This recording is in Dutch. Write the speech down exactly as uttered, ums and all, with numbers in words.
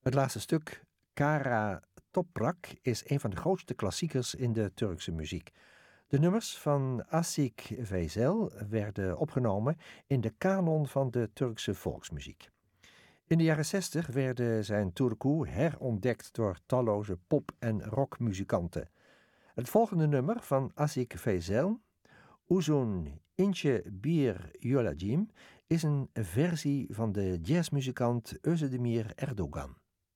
Het laatste stuk, Kara Toprak, is een van de grootste klassiekers in de Turkse muziek. De nummers van Asik Veysel werden opgenomen in de kanon van de Turkse volksmuziek. In de jaren zestig werden zijn Turku herontdekt door talloze pop- en rockmuzikanten. Het volgende nummer van Asik Veysel, Uzun İnce Bir Yolacım, is een versie van de jazzmuzikant Özdemir Erdogan.